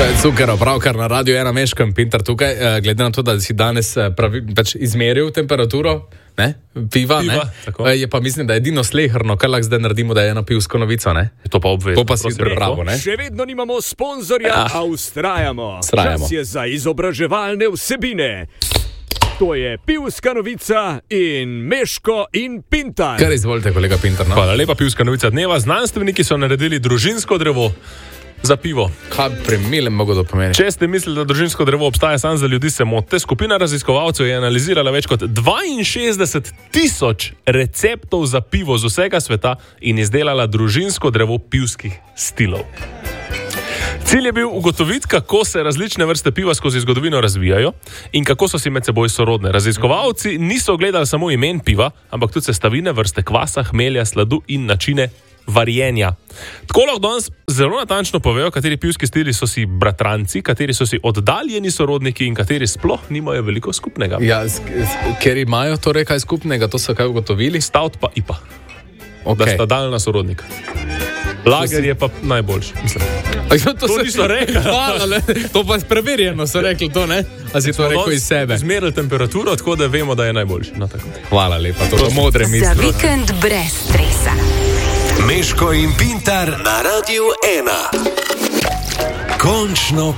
Cukero, pravkar na Radio 1 Meško in Pintar tukaj, glede na to, da si danes izmeril temperaturo, ne, piva, ne, je pa mislim, da edino sleherno, kar lahko zdaj naredimo, da je ena pivsko novico, ne. To pa obvezno. To pa si pripravo, ne. Še vedno nimamo sponzorja, a ustrajamo. Čas je za izobraževalne vsebine. To je pivska novica in Meško in Pintar. Kar izvolite, kolega Pintar, no? Hvala lepa, pivska novica dneva. Znanstveniki so naredili družinsko drevo za pivo. Kaj premilem mogo to pomeni? Če ste mislili, da družinsko drevo obstaja samo za ljudi, se mote. Skupina raziskovalcev je analizirala več kot 62,000 receptov za pivo z vsega sveta in izdelala družinsko drevo pivskih stilov. Cilj je bil ugotoviti, kako se različne vrste piva skozi zgodovino razvijajo in kako so si med seboj sorodne. Raziskovalci niso gledali samo imen piva, ampak tudi sestavine, vrste kvasa, hmelja, sladu in načine varjenja. Tako lahko danes zelo natančno povejo, kateri pivski stili so si bratranci, kateri so si oddaljeni sorodniki in kateri sploh nimajo veliko skupnega. Ja, ker imajo torej kaj skupnega, to so kaj ugotovili? Stout pa IPA. Okay. Da sta daljna sorodnika. Lager je pa najboljši, mislim. To niso rekli. To pa preverjeno so rekli to, ne? A si to rekel iz sebe? Izmerili temperaturo, tako da vemo, da je najboljši. No, tako. Hvala lepa, to so modre misli. Za vikend brez stresa. Meško in Pintar na Radio 1. Končno